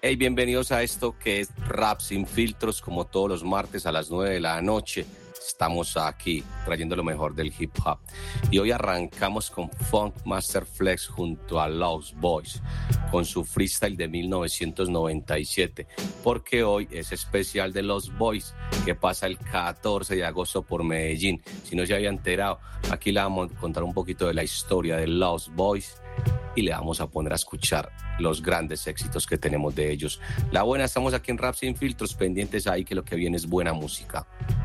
Hey, bienvenidos a esto que es Rap Sin Filtros, como todos los martes a las 9 de la noche. Estamos aquí trayendo lo mejor del hip hop. Y hoy arrancamos con Funk Master Flex junto a Lost Boys, con su freestyle de 1997, porque hoy es especial de Lost Boys, que pasa el 14 de agosto por Medellín. Si no se había enterado, aquí le vamos a contar un poquito de la historia de Lost Boys y le vamos a poner a escuchar los grandes éxitos que tenemos de ellos. La buena, estamos aquí en Rap Sin Filtros, pendientes ahí que lo que viene es buena música.